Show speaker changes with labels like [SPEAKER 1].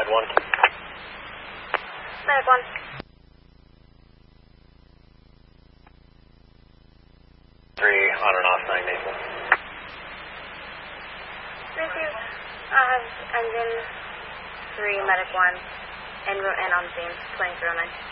[SPEAKER 1] Med 1.
[SPEAKER 2] Medic 1.
[SPEAKER 1] 3 on and off 9 Maple.
[SPEAKER 2] Received. I have engine 3, Medic 1, and on scene, 2309.